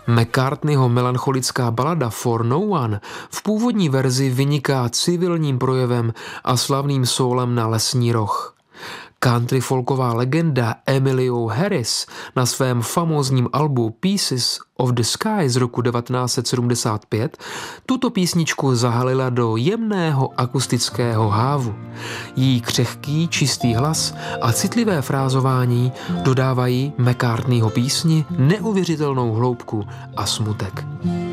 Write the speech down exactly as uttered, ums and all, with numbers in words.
McCartneyho melancholická balada For No One v původní verzi vyniká civilním projevem a slavným sólem na lesní roh. Country folková legenda Emmylou Harris na svém famózním albu Pieces of the Sky z roku devatenáct set sedmdesát pět tuto písničku zahalila do jemného akustického hávu. Její křehký, čistý hlas a citlivé frázování dodávají McCartneyho písni neuvěřitelnou hloubku a smutek.